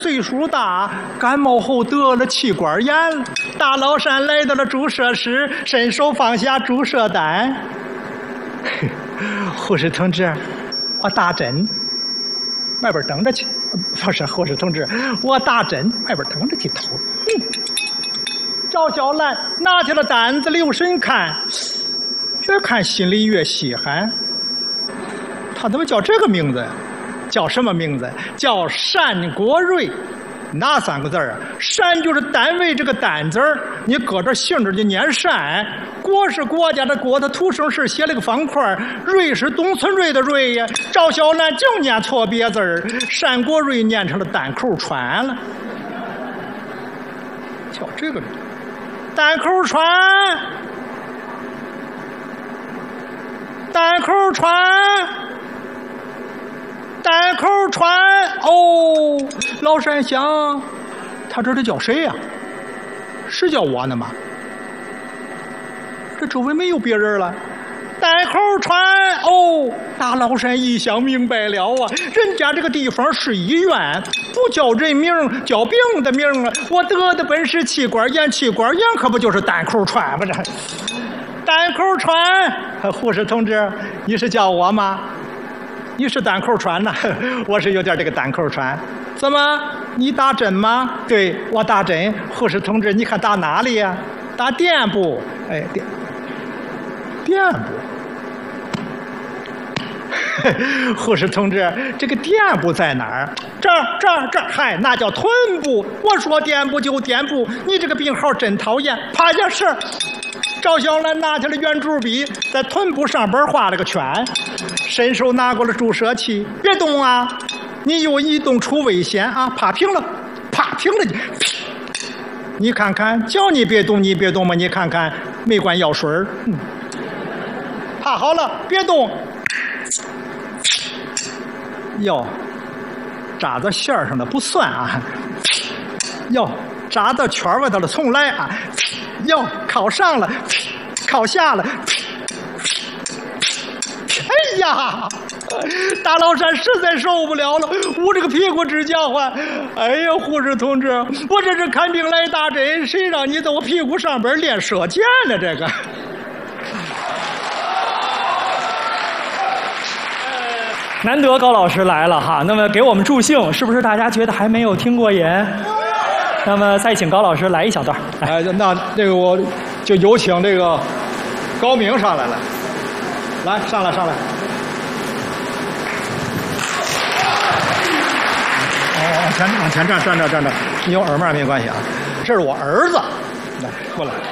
岁数大，感冒后得了气管炎了。大老山来到了注射室，伸手放下注射单。护士同志，我打针，外边等着去。不是护士同志，我打针，外边等着去偷。赵小兰拿起了单子，留神看，越看心里越稀罕。他怎么叫这个名字呀？叫什么名字？叫单国瑞。哪3个字啊？单就是单位这个单字儿，你搁这姓着就念单。国是国家的国，他土生是写了个方块。瑞是东村瑞的瑞呀。赵小兰净念错别字儿，单国瑞念成了单口川了。叫这个名字，单口川，单口川。单口川哦，老山想，他这叫谁呀？是叫我呢吗？这周围没有别人了。单口川哦，大老山一想明白了啊，人家这个地方是医院，不叫人名，叫病的名啊。我得的本是气管炎，气管炎可不就是单口川吗？这单口川，护士同志，你是叫我吗？你是单口川呐，我是有点这个单口川。怎么？你打针吗？对，我打针。护士同志，你看打哪里呀？打垫部。哎，垫部。护士同志，这个垫部在哪儿？这儿，嗨，那叫臀部。我说垫部就垫部，你这个病号真讨厌。趴下是。赵小兰拿起了圆珠笔，在臀部上边画了个圈，伸手拿过了注射器。别动啊，你又一动出危险啊！趴平了，趴平了你看看，叫你别动你别动嘛，你看看没管药水儿。趴好了，别动。哟，扎到线上的不算啊。哟，扎到圈外头了重来啊。哟，靠上了，靠下了。哎呀，大老山实在受不了了，捂着个屁股直叫唤。哎呀，护士同志，我这是看病来打针，谁让你在我屁股上边练射箭呢？这个。 难得高老师来了哈，那么给我们助兴，是不是大家觉得还没有听过瘾？那么再请高老师来一小段。 哎，那这个我就有请这个高明上来了，来上来。往前站着，你有耳麦没关系啊。这是我儿子，来过来。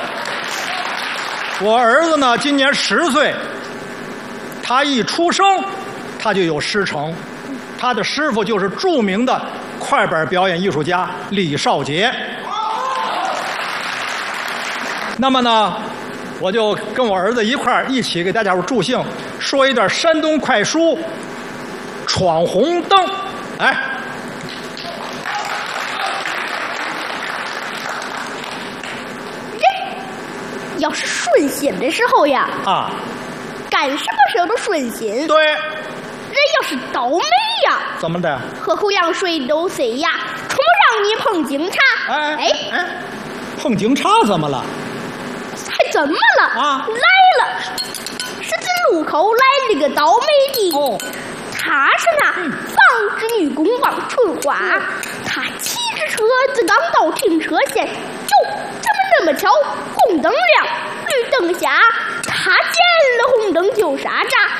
我儿子呢，今年10岁，他一出生他就有师承，他的师傅就是著名的快板表演艺术家李少杰。那么呢，我就跟我儿子一起给大家助兴，说一段山东快书《闯红灯》。哎， 人要是顺心的时候呀，干什么事都顺心。 对。 人要是倒霉呀， 怎么的？ 喝口羊水都塞牙，冲上你碰警察。哎， 碰警察怎么了？ 还怎么了？来了，十字路口来了个倒霉的。他是那纺织女工王春花，他骑着车子刚到停车线，就这么那么巧，红灯亮，绿灯下，他见了红灯就刹闸，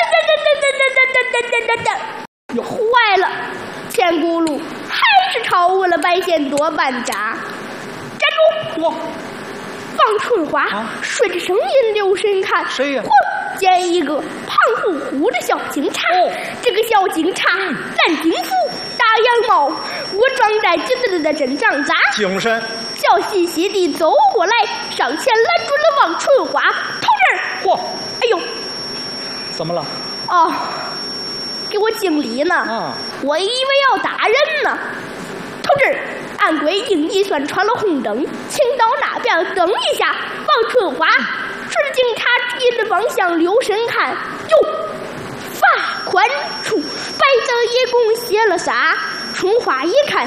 哟，坏了，前轱辘还是超过了白线多半闸。站住！王春花顺着声音留神看， 谁呀？ 见一个胖乎乎的小警察。这个小警察蓝警服，大羊帽，我装在真上扎， 精神， 笑嘻嘻地走过来，上前拦住了王春花同志。哎呦， 怎么了？ 给我敬礼呢。我以为要打人呢。同志，按规定你算闯了红灯，请到那边等一下。王春花顺着警察指引的方向留神看，哟，罚款处白色夜公写了啥？ 春花一看